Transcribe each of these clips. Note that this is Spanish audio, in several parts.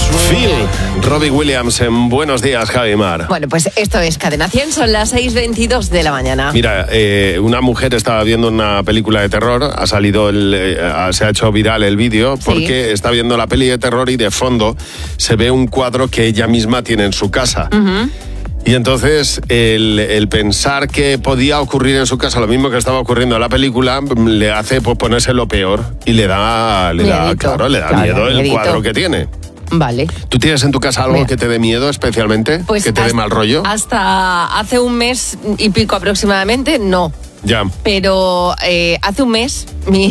Phil, Robbie Williams en Buenos Días, Javi Mar. Bueno, pues esto es Cadena 100, son las 6:22 de la mañana. Mira, una mujer estaba viendo una película de terror, ha salido se ha hecho viral el vídeo porque está viendo la peli de terror y de fondo se ve un cuadro que ella misma tiene en su casa. Uh-huh. Y entonces el pensar que podía ocurrir en su casa lo mismo que estaba ocurriendo en la película le hace ponerse lo peor y le da miedo el cuadro que tiene. Vale. ¿Tú tienes en tu casa algo que te dé miedo especialmente? Pues ¿Que te dé mal rollo? Hasta hace un mes y pico aproximadamente, no. Ya. Pero hace un mes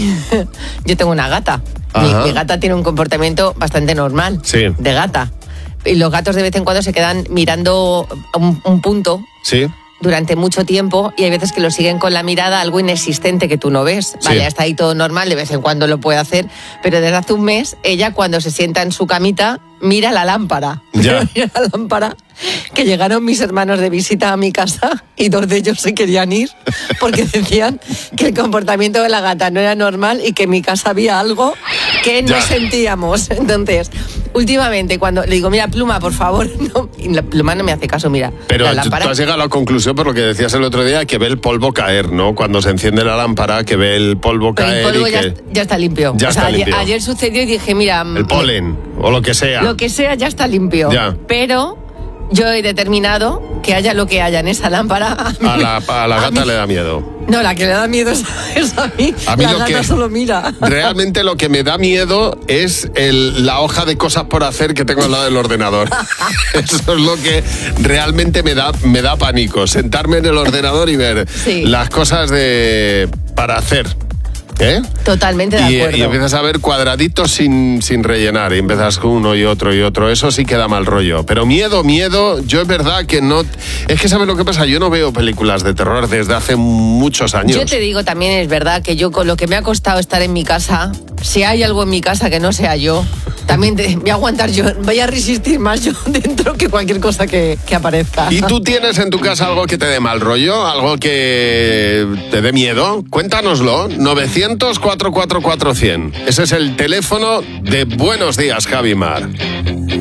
yo tengo una gata. Mi gata tiene un comportamiento bastante normal de gata. Y los gatos de vez en cuando se quedan mirando un punto durante mucho tiempo y hay veces que lo siguen con la mirada, algo inexistente que tú no ves. Vale, está ahí todo normal, de vez en cuando lo puede hacer, pero desde hace un mes ella cuando se sienta en su camita mira la lámpara. Ya. Mira la lámpara, que llegaron mis hermanos de visita a mi casa y dos de ellos se querían ir porque decían que el comportamiento de la gata no era normal y que en mi casa había algo que no sentíamos. Entonces, últimamente cuando le digo, mira, Pluma, por favor, no, y la Pluma no me hace caso, mira. Pero la lámpara, tú has llegado a la conclusión por lo que decías el otro día, que ve el polvo caer, ¿no? Cuando se enciende la lámpara, que ve el polvo caer. El polvo y ya está limpio. Ya está limpio. Ayer sucedió y dije, mira... El polen, o lo que sea. Lo que sea ya está limpio. Ya. Pero yo he determinado que haya lo que haya en esa lámpara. A la gata le da miedo. No, la que le da miedo es a mí. A mí la lo gata que solo mira. Realmente lo que me da miedo es la hoja de cosas por hacer que tengo al lado del ordenador. Eso es lo que realmente me da pánico. Sentarme en el ordenador y ver las cosas para hacer. Totalmente de acuerdo. Y empiezas a ver cuadraditos sin rellenar. Y empiezas con uno y otro y otro. Eso sí que da mal rollo. Pero miedo, yo es verdad que no... Es que ¿sabes lo que pasa? Yo no veo películas de terror desde hace muchos años. Yo te digo también, es verdad que yo con lo que me ha costado estar en mi casa, si hay algo en mi casa que no sea yo, también voy a aguantar yo, voy a resistir más yo dentro que cualquier cosa que aparezca. ¿Y tú tienes en tu casa algo que te dé mal rollo? ¿Algo que te dé miedo? Cuéntanoslo. 900-444-100. Ese es el teléfono de Buenos Días, Javi Mar.